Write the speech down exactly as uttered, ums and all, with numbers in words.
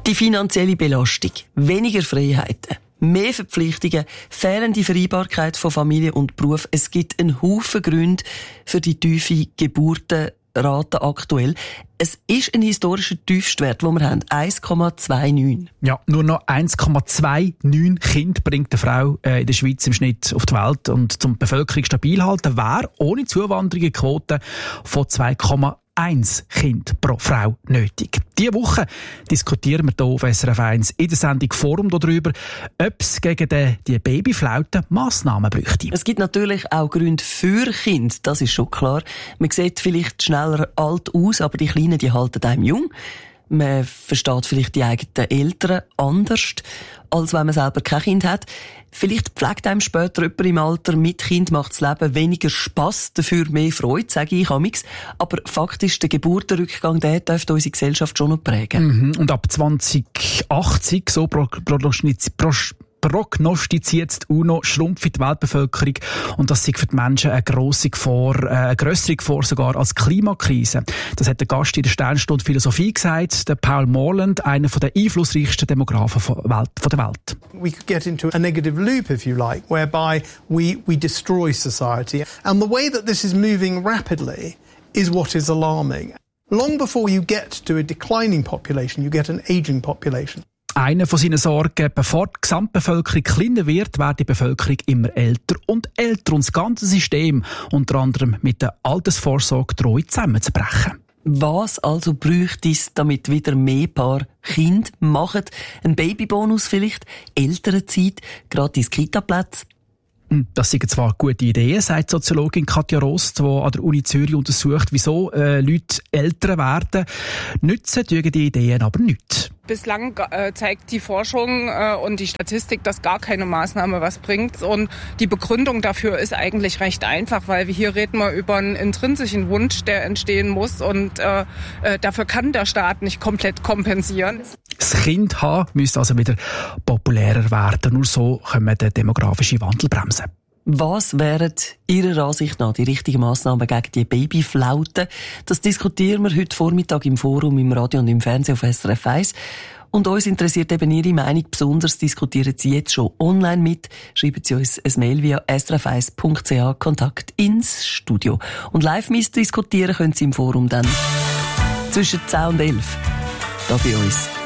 Die finanzielle Belastung, weniger Freiheiten, mehr Verpflichtungen, fehlende Vereinbarkeit von Familie und Beruf. Es gibt einen Haufen Gründe für die tiefe Geburtenrate aktuell. Es ist ein historischer Tiefstwert, den wir haben, eins Komma neunundzwanzig. Ja, nur noch eins Komma neunundzwanzig Kinder bringt eine Frau äh, in der Schweiz im Schnitt auf die Welt. Und zum Bevölkerung stabil halten wäre ohne Zuwanderung eine Quote von zwei Komma eins Kind pro Frau nötig. Diese Woche diskutieren wir hier auf S R F eins in der Sendung Forum darüber, ob es gegen die, die Babyflaute Massnahmen bräuchte. Es gibt natürlich auch Gründe für Kinder, das ist schon klar. Man sieht vielleicht schneller alt aus, aber die Kleinen, die halten einem jung. Man versteht vielleicht die eigenen Eltern anders, als wenn man selber kein Kind hat. Vielleicht pflegt einem später jemand im Alter mit Kind, macht das Leben weniger Spass, dafür mehr Freude, sage ich amix. Aber faktisch, der Geburtenrückgang, der dürfte unsere Gesellschaft schon noch prägen. Mhm. Und ab zwanzig achtzig, so prognostiziert pro prognostiziert die UNO, schrumpft die Weltbevölkerung und das ist für die Menschen eine grosse Gefahr, eine grössere Gefahr sogar als Klimakrise. Das hat der Gast in der Sternstunde Philosophie gesagt, der Paul Morland, einer der einflussreichsten Demografen von der Welt. We could get into a negative loop, if you like, whereby we, we destroy society. And the way that this is moving rapidly is what is alarming. Long before you get to a declining population, you get an aging population. Eine von seinen Sorgen, bevor die Gesamtbevölkerung kleiner wird, wird die Bevölkerung immer älter und älter. Und das ganze System, unter anderem mit der Altersvorsorge, droht zusammenzubrechen. Was also bräuchte es, damit wieder mehr Paar Kinder machen? Ein Babybonus vielleicht? Elternzeit? Gratis Kitaplätze? Das sind zwar gute Ideen, sagt Soziologin Katja Rost, die an der Uni Zürich untersucht, wieso äh, Leute älter werden. Nützen tun die Ideen aber nichts. Bislang äh, zeigt die Forschung äh, und die Statistik, dass gar keine Maßnahme was bringt. Und die Begründung dafür ist eigentlich recht einfach, weil wir hier reden wir über einen intrinsischen Wunsch, der entstehen muss. Und äh, äh, dafür kann der Staat nicht komplett kompensieren. Das Kind haben müsste also wieder populärer werden. Nur so können wir den demografischen Wandel bremsen. Was wären Ihrer Ansicht nach die richtigen Massnahmen gegen die Babyflaute? Das diskutieren wir heute Vormittag im Forum, im Radio und im Fernsehen auf S R F eins. Und uns interessiert eben Ihre Meinung besonders. Diskutieren Sie jetzt schon online mit. Schreiben Sie uns ein Mail via s r f eins punkt c h Kontakt ins Studio. Und live mitdiskutieren können Sie im Forum dann zwischen zehn und elf. Da bei uns.